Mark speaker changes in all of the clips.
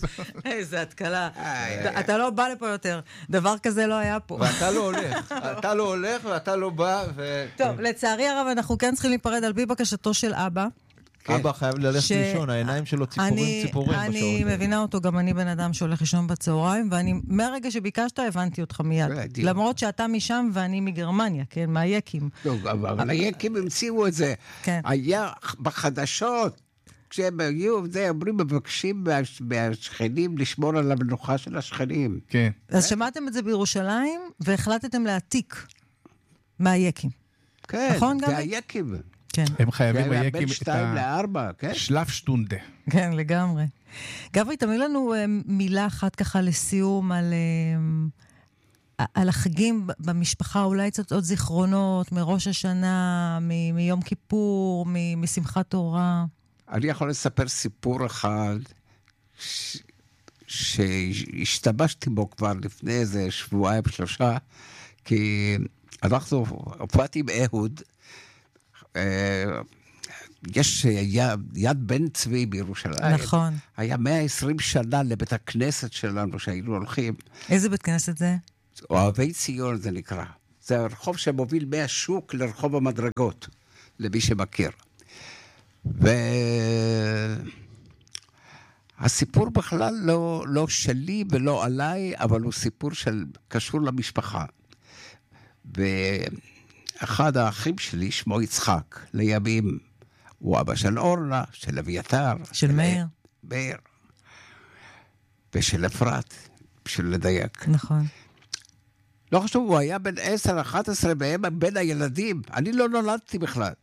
Speaker 1: איזה התקלה. אתה לא בא לפה יותר. דבר כזה לא היה פה.
Speaker 2: ואתה לא הולך. אתה לא הולך ואתה לא בא.
Speaker 1: טוב, לצערי הרב, אנחנו כן צריכים להיפרד על פי בקשתו של אבא.
Speaker 3: אבא חייב ללכת לישון, העיניים שלו ציפורים בשעות.
Speaker 1: אני מבינה אותו, גם אני בן אדם שהולך לישון בצהריים, ואני מהרגע שביקשת הבנתי אותך מיד. למרות שאתה משם ואני מגרמניה, כן, מהיקים.
Speaker 4: אבל היקים המציאו את זה. היה בחדשות, כשהם היו, אומרים, מבקשים מהשכנים לשמור על המנוחה של השכנים.
Speaker 3: כן.
Speaker 1: אז שמעתם את זה בירושלים, והחלטתם להעתיק מהיקים.
Speaker 4: כן,
Speaker 1: נכון,
Speaker 4: זה היקים.
Speaker 1: כן.
Speaker 3: הם חייבים
Speaker 4: בין 2 ל-4, כן?
Speaker 3: שלפשטונדה.
Speaker 1: כן, לגמרי. גברי, תמיד לנו מילה אחת ככה לסיום על החגים במשפחה, אולי קצת עוד זיכרונות, מראש השנה, מיום כיפור, משמחת תורה.
Speaker 4: אני יכול לספר סיפור אחד שהשתמשתי בו כבר לפני איזה 2-3, כי אנחנו הופעתי עם אהוד, יש יד בן צבי בירושלים.
Speaker 1: נכון.
Speaker 4: היה 120 שנה לבית הכנסת שלנו שהיינו הולכים.
Speaker 1: איזה בית כנסת זה?
Speaker 4: אוהבי ציון זה נקרא. זה הרחוב שמוביל מהשוק לרחוב המדרגות, למי שמכיר. והסיפור בכלל לא שלי ולא עליי, אבל הוא סיפור קשור למשפחה. אחד האחים שלי, שמו יצחק, לימים, הוא אבא של אורנה, של אביתר.
Speaker 1: של מאיר.
Speaker 4: מאיר. ושל אפרת, בשביל לדייק.
Speaker 1: נכון.
Speaker 4: לא חשוב, הוא היה בן 10-11, והם בין הילדים. אני לא נולדתי בכלל.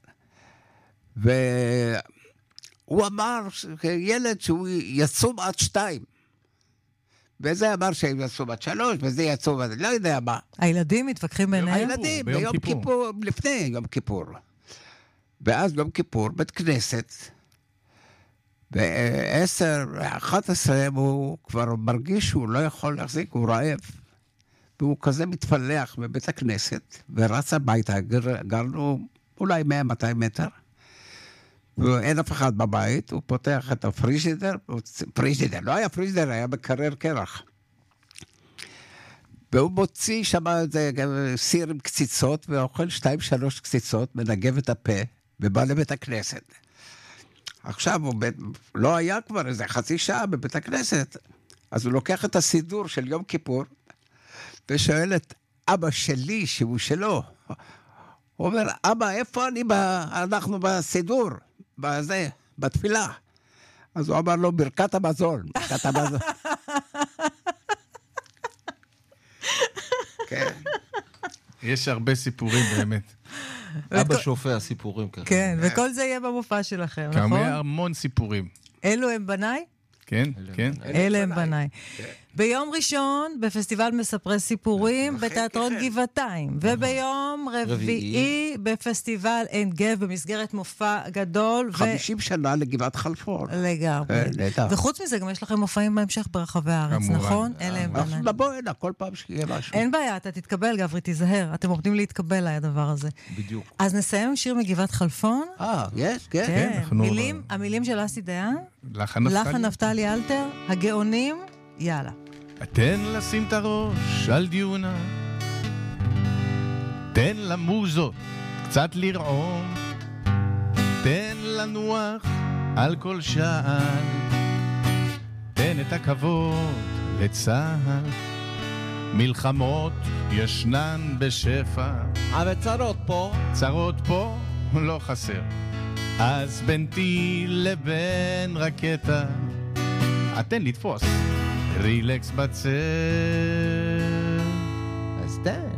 Speaker 4: והוא אמר, ילד שהוא יצום עד 2. וזה אמר שהם יצאו עד 3, וזה יצאו עד... לא יודע מה.
Speaker 1: הילדים מתווכחים ביניהם?
Speaker 4: הילדים, ביום כיפור, לפני יום כיפור. ואז יום כיפור, בית כנסת, ב-10-11 הוא כבר מרגיש שהוא לא יכול להחזיק, הוא רעב. והוא כזה מתפלח בבית הכנסת, ורץ הביתה, גרנו אולי 100-200 מטר, ואין אף אחד בבית, הוא פותח את הפריג'ידר, לא היה פריג'ידר, היה מקרר קרח. והוא מוציא שם איזה סיר עם קציצות, ואוכל 2-3 קציצות, מנגב את הפה, ובא לבית הכנסת. עכשיו הוא לא היה כבר איזה חצי שעה בבית הכנסת, אז הוא לוקח את הסידור של יום כיפור, ושואל את אבא שלי, שהוא שלו. הוא אומר, אבא, איפה אנחנו בסידור? בזה, בתפילה. אז הוא אמר לו, ברכת המזון. ברכת המזון. כן.
Speaker 3: יש הרבה סיפורים באמת.
Speaker 2: אבא שופע סיפורים ככה.
Speaker 1: כן, וכל זה יהיה במופע שלכם, נכון?
Speaker 3: כמה המון סיפורים.
Speaker 1: אלו הם בניי?
Speaker 3: כן, כן.
Speaker 1: אלה הם בניי. ביום ראשון, בפסטיבל מספרי סיפורים, בתיאטרון גבעתיים, וביום רביעי, בפסטיבל עין גב, במסגרת מופע גדול.
Speaker 4: 50 שנה לגבעת חלפון.
Speaker 1: לגמרי. וחוץ מזה, גם יש לכם מופעים בהמשך ברחבי הארץ, נכון? אלה הם בניי.
Speaker 4: אנחנו נבוא הנה, כל פעם שיהיה משהו.
Speaker 1: אין בעיה, אתה תתקבל, גברי, תיזהר. אתם עומדים להתקבל הדבר הזה.
Speaker 2: בדיוק.
Speaker 1: אז נסיים עם שיר מגבעת חלפון.
Speaker 4: יש, כן.
Speaker 1: כן, המילים של אסי דיין.
Speaker 3: לחן
Speaker 1: נפתלי אלתר, הגאונים, יאללה.
Speaker 3: תן לשים את הראש על דיונה, תן למוזות קצת לרעום, תן לנוח על כל שעל, תן את הכבוד לצהל, מלחמות ישנן בשפע,
Speaker 2: אבל צרות פה
Speaker 3: לא חסר, אז בין טיל לבין רקטה, תן לתפוס רילקס בצל,
Speaker 2: אז תן